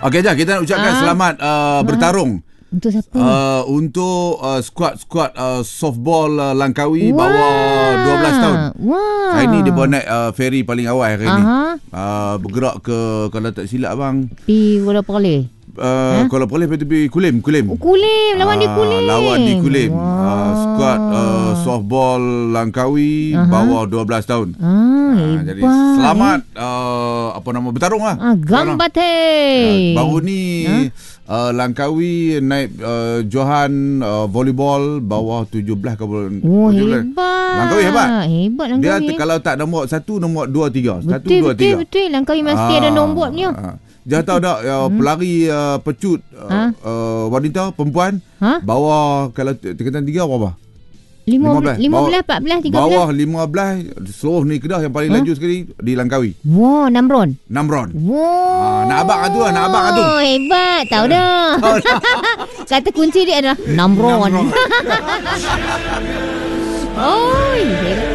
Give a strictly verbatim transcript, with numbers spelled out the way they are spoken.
Okey, jap kita nak ucapkan Ah. selamat uh, bertarung. Untuk siapa? Uh, untuk uh, skuad-skuad uh, softball uh, Langkawi Wah. bawah dua belas tahun. Wah. Hari ni dia bawa naik uh, ferry paling awal hari ni. Aha. Uh, bergerak ke, kalau tak silap bang, Pi Kuala Perlis. Uh, Ha? kalau boleh pergi Kulim, Kulim. Oh, Kulim, lawan di Ah, Kulim. Lawan di Kulim. Wah. Uh, skuad uh, softball Langkawi Aha. bawah dua belas tahun. Ah, Ah, hebat. jadi selamat uh, apa nama bertarung lah. Ah, gambate. Uh, baru ni Ha? uh, Langkawi naik uh, Johan uh, volleyball bawah tujuh belas ke Oh, tujuh belas. hebat. Langkawi hebat. Hebat Dia Langkawi. t- kalau tak nombor satu, nombor dua, tiga. Satu, Betul, dua, betul, tiga. betul. Langkawi mesti ada nombornya. Ah. Jangan tahu tak uh, pelari uh, pecut uh, Ha? uh, wanita, perempuan Ha? bawah kalau t- tingkatan tiga berapa? lima belas, Bawah- empat belas, tiga belas. Bawah lima belas, seluruh ni Kedah yang paling Ha? laju sekali di Langkawi. Wah, enam ron. enam ron. Wah. Ah, nak abang tu lah, nak abang tu. Oh, hebat. Tahu dah. Kata kunci dia adalah enam ron. enam ron. Oh, hebat.